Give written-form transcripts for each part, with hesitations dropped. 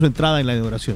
su entrada en la inauguración.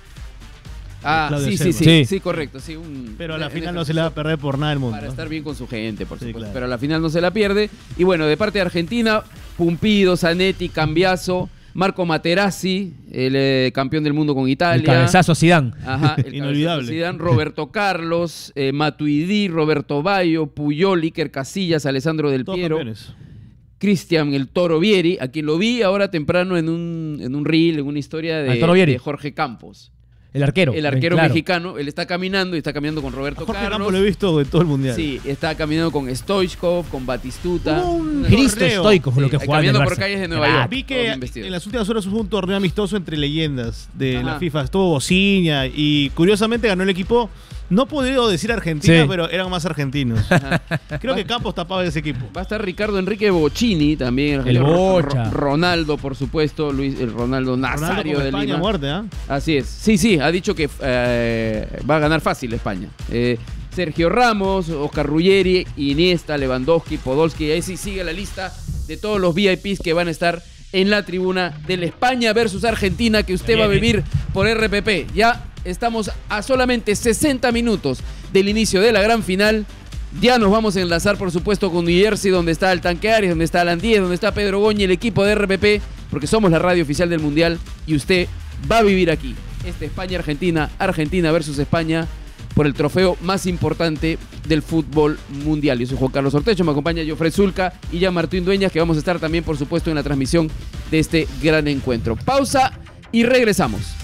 Sí, correcto. Sí, pero a la final no se le va a perder por nada el mundo. Para estar bien con su gente, por supuesto. Claro. Pero a la final no se la pierde. Y bueno, de parte de Argentina, Pumpido, Zanetti, Cambiaso, Marco Materazzi, el campeón del mundo con Italia. El cabezazo Zidane. Ajá, el inolvidable. Zidane, Roberto Carlos, Matuidi, Roberto Bayo, Puyol, Iker Casillas, Alessandro Del Todos Piero. campeones. Cristian el Toro Vieri, a quien lo vi ahora temprano en un reel, en una historia de Jorge Campos. El arquero. El arquero mexicano. Él está caminando y está caminando con Roberto Jorge Carlos. Campos lo he visto en todo el mundial. Sí, está caminando con Stoichkov, con Batistuta. Cristo Stoichkov, lo que jugaba en el caminando por Barça. calles de Nueva York. Vi que en las últimas horas hubo un torneo amistoso entre leyendas de la FIFA. Estuvo Bociña y curiosamente ganó el equipo. No puedo decir Argentina, pero eran más argentinos. Creo que Campos tapaba ese equipo. Va a estar Ricardo Enrique Bocchini también. El Bocha. Ronaldo, por supuesto. El Ronaldo Nazario de España Lima. Muerte, ¿eh? Así es. Sí, ha dicho que va a ganar fácil España. Sergio Ramos, Oscar Ruggeri, Iniesta, Lewandowski, Podolski. Ahí sí sigue la lista de todos los VIPs que van a estar en la tribuna del España versus Argentina, que usted va a vivir por RPP. Ya estamos a solamente 60 minutos del inicio de la gran final. Ya nos vamos a enlazar, por supuesto, con New Jersey, donde está el Tanque Arias, donde está Alan Díez, donde está Pedro Goñi, el equipo de RPP, porque somos la radio oficial del Mundial y usted va a vivir aquí. España-Argentina, Argentina versus España, por el trofeo más importante del fútbol mundial. Yo soy Juan Carlos Ortecho, me acompaña Jofre Zulca y ya Martín Dueñas, que vamos a estar también, por supuesto, en la transmisión de este gran encuentro. Pausa y regresamos.